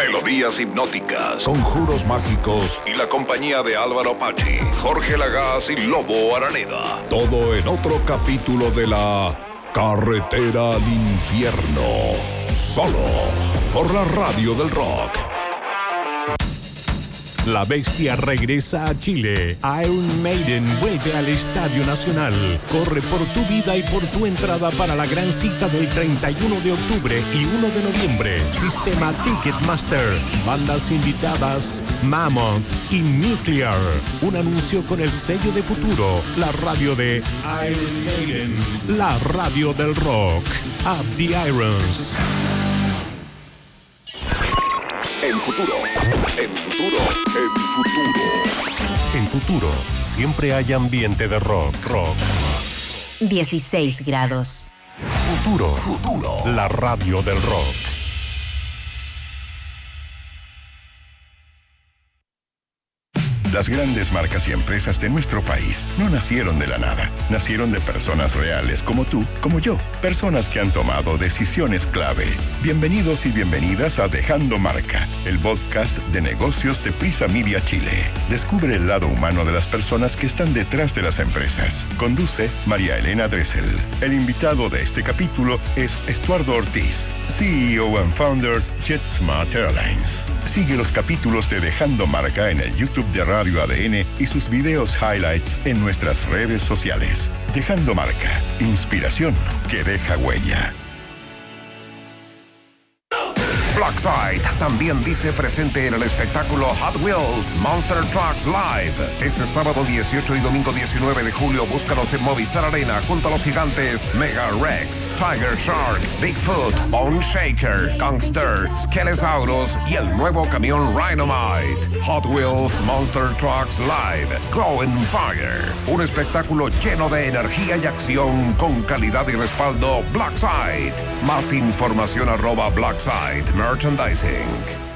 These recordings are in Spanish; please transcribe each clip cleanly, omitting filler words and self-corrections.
melodías hipnóticas, conjuros mágicos y la compañía de Álvaro Pachi, Jorge Lagaz y Lobo Araneda. Todo en otro capítulo de la Carretera al Infierno. Solo por la Radio del Rock. La Bestia regresa a Chile. Iron Maiden vuelve al Estadio Nacional. Corre por tu vida y por tu entrada para la gran cita del 31 de octubre y 1 de noviembre. Sistema Ticketmaster. Bandas invitadas: Mammoth y Nuclear. Un anuncio con el sello de Futuro. La radio de Iron Maiden. La radio del rock. Up the Irons. El futuro. El futuro. El futuro. En Futuro siempre hay ambiente de rock. 16 grados. Futuro. La radio del rock. Las grandes marcas y empresas de nuestro país no nacieron de la nada. Nacieron de personas reales como tú, como yo. Personas que han tomado decisiones clave. Bienvenidos y bienvenidas a Dejando Marca, el podcast de negocios de Prisa Media Chile. Descubre el lado humano de las personas que están detrás de las empresas. Conduce María Elena Dressel. El invitado de este capítulo es Estuardo Ortiz, CEO and founder JetSmart Airlines. Sigue los capítulos de Dejando Marca en el YouTube de Radio ADN y sus videos highlights en nuestras redes sociales. Dejando Marca, inspiración que deja huella. Blackside también dice presente en el espectáculo Hot Wheels Monster Trucks Live. Este sábado 18 y domingo 19 de julio, búscalos en Movistar Arena junto a los gigantes Mega Rex, Tiger Shark, Bigfoot, Bone Shaker, Gangster, Skelesaurus y el nuevo camión Rhinomite. Hot Wheels Monster Trucks Live, Glow and Fire. Un espectáculo lleno de energía y acción con calidad y respaldo Blackside. Más información @Blackside Merchandising.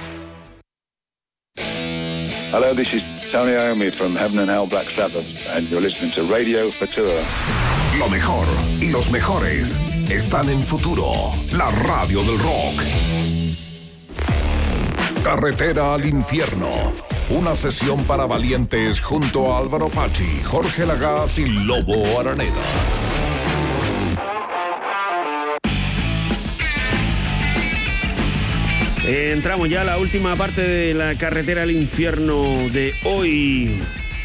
Hello, this is Tony Iommi from Heaven and Hell Black Sabbath, and you're listening to Radio Futura. Lo mejor y los mejores están en Futuro, la radio del rock. Carretera al Infierno. Una sesión para valientes junto a Álvaro Pachi, Jorge Lagaz y Lobo Araneda. Entramos ya a la última parte de la Carretera al Infierno de hoy.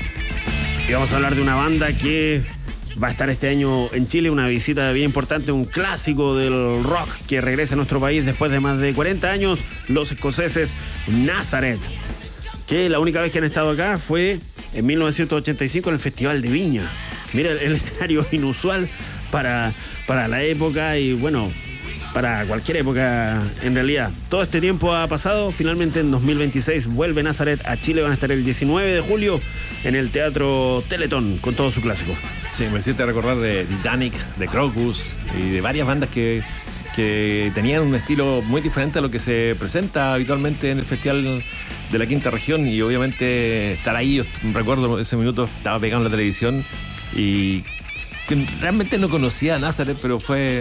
Y vamos a hablar de una banda que va a estar este año en Chile, una visita bien importante, un clásico del rock que regresa a nuestro país después de más de 40 años, los escoceses Nazareth, que la única vez que han estado acá fue en 1985 en el Festival de Viña. Mira, el escenario inusual para la época y bueno, para cualquier época en realidad. Todo este tiempo ha pasado, finalmente en 2026 vuelve Nazareth a Chile, van a estar el 19 de julio en el Teatro Teletón con todo su clásico. Sí, me hiciste recordar de Titanic, de Crocus y de varias bandas que tenían un estilo muy diferente a lo que se presenta habitualmente en el Festival de la Quinta Región, y obviamente estar ahí, yo recuerdo ese minuto, estaba pegado en la televisión y realmente no conocía a Nazareth, pero fue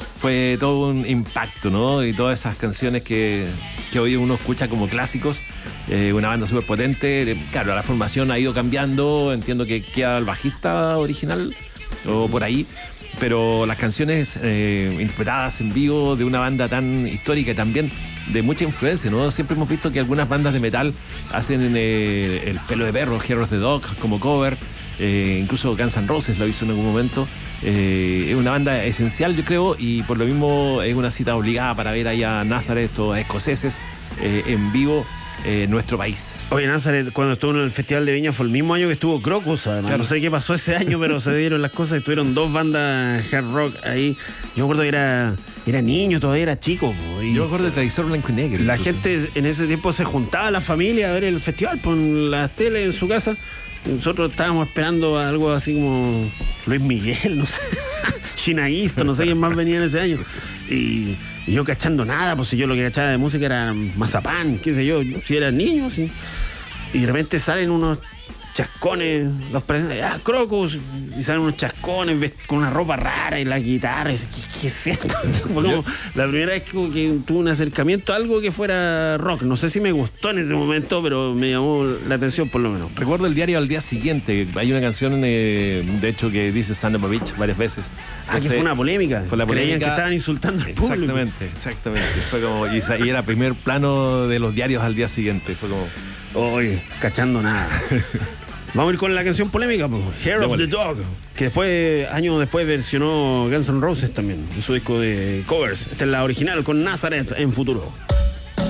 todo un impacto, ¿no? Y todas esas canciones que hoy uno escucha como clásicos, una banda súper potente. Claro, la formación ha ido cambiando, entiendo que queda el bajista original o por ahí, pero las canciones interpretadas en vivo de una banda tan histórica y también de mucha influencia, ¿no? Siempre hemos visto que algunas bandas de metal hacen El Pelo de Perro, Heroes the Dog como cover, incluso Guns N' Roses lo hizo en algún momento. Es una banda esencial, yo creo, y por lo mismo es una cita obligada para ver ahí a Nazareth, estos escoceses, en vivo en nuestro país. Oye, Nazareth, cuando estuvo en el Festival de Viña fue el mismo año que estuvo Crocus, además. Claro. No sé qué pasó ese año, pero se dieron las cosas. Estuvieron dos bandas hard rock ahí. Yo me acuerdo que era niño, todavía era chico. Y yo me acuerdo de Televisor Blanco y Negro. La gente en ese tiempo se juntaba, la familia, a ver el festival, con las teles en su casa. Nosotros estábamos esperando algo así como Luis Miguel, no sé, Chinaguisto, no sé quién más venía en ese año. Y yo cachando nada, pues si yo lo que cachaba de música era Mazapán, qué sé yo, si era niño, sí. Y de repente salen unos chascones, los presentan, Crocus, y salen unos chascones con una ropa rara y la guitarra, y ¿qué es esto? Como la primera vez que tuve un acercamiento a algo que fuera rock. No sé si me gustó en ese momento, pero me llamó la atención por lo menos. Recuerdo el diario al día siguiente. Hay una canción, de hecho, que dice Son of a Bitch varias veces. Que fue una polémica. Fue la polémica. Creían que estaban insultando al público. Exactamente. Fue como, y era primer plano de los diarios al día siguiente. Fue como... Oye, cachando nada. Vamos a ir con la canción polémica, pues, Hair of the Dog, que después, años después, versionó Guns N' Roses también en su disco de covers. Esta es la original con Nazareth en Futuro.